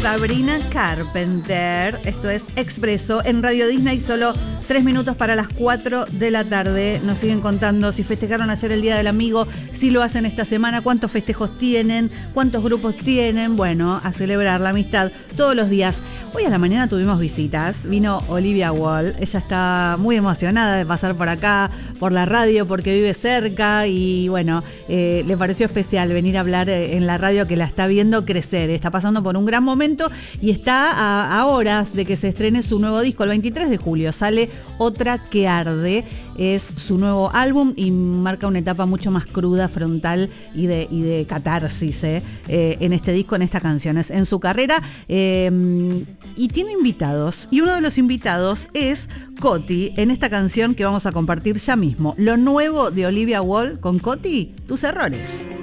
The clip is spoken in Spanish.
Sabrina Carpenter. Esto es Expreso en Radio Disney, solo 3 minutos para las 4 de la tarde. Nos siguen contando si festejaron ayer el Día del Amigo, si lo hacen esta semana, cuántos festejos tienen, cuántos grupos tienen. Bueno, a celebrar la amistad todos los días. Hoy a la mañana tuvimos visitas, vino Olivia Wall, ella está muy emocionada de pasar por acá, por la radio, porque vive cerca y bueno, le pareció especial venir a hablar en la radio que la está viendo crecer, está pasando por un gran momento y está a horas de que se estrene su nuevo disco. El 23 de julio sale Otra que Arde, es su nuevo álbum y marca una etapa mucho más cruda, frontal y de catarsis en este disco, en estas canciones, en su carrera. Y tiene invitados, y uno de los invitados es Coti, en esta canción que vamos a compartir ya mismo. Lo nuevo de Olivia Wall con Coti, Tus Errores.